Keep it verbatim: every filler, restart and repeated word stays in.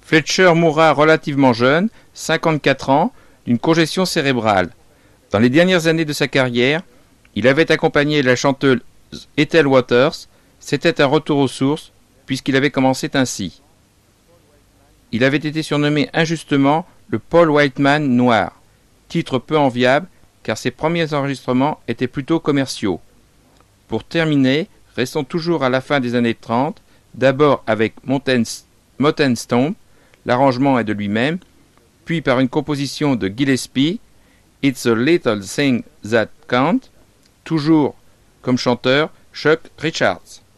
Fletcher mourra relativement jeune, cinquante-quatre ans, d'une congestion cérébrale. Dans les dernières années de sa carrière, il avait accompagné la chanteuse Ethel Waters. C'était un retour aux sources, puisqu'il avait commencé ainsi. Il avait été surnommé injustement le Paul Whiteman noir, titre peu enviable car ses premiers enregistrements étaient plutôt commerciaux. Pour terminer, restons toujours à la fin des années trente, d'abord avec Mountain Stomp, l'arrangement est de lui-même, puis par une composition de Gillespie, It's a Little Thing That Count, toujours comme chanteur Chuck Richards.